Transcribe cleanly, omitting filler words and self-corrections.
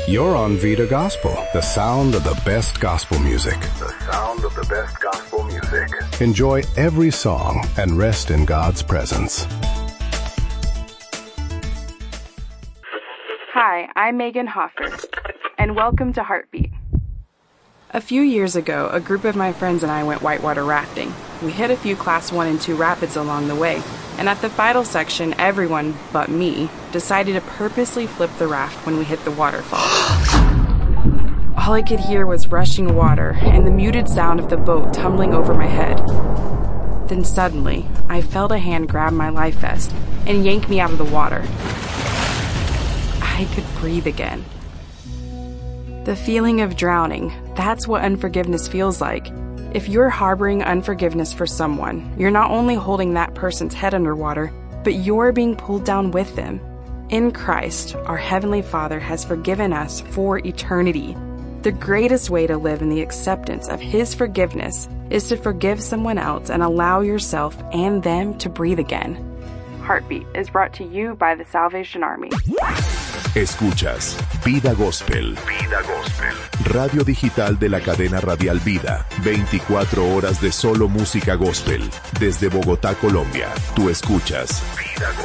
You're on Vida Gospel, the sound of the best gospel music. The sound of the best gospel music. Enjoy every song and rest in God's presence. Hi, I'm Megan Hoffer, and welcome to Heartbeat. A few years ago, a group of my friends and I went whitewater rafting. We hit a few Class 1 and 2 rapids along the way, and at the final section, everyone but me decided to purposely flip the raft when we hit the waterfall. All I could hear was rushing water and the muted sound of the boat tumbling over my head. Then suddenly, I felt a hand grab my life vest and yank me out of the water. I could breathe again. The feeling of drowning, that's what unforgiveness feels like. If you're harboring unforgiveness for someone, you're not only holding that person's head underwater, but you're being pulled down with them. In Christ, our Heavenly Father has forgiven us for eternity. The greatest way to live in the acceptance of His forgiveness is to forgive someone else and allow yourself and them to breathe again. Heartbeat is brought to you by the Salvation Army. Escuchas Vida Gospel. Vida Gospel. Radio digital de la cadena radial Vida. 24 horas de solo música gospel. Desde Bogotá, Colombia. Tú escuchas Vida Gospel.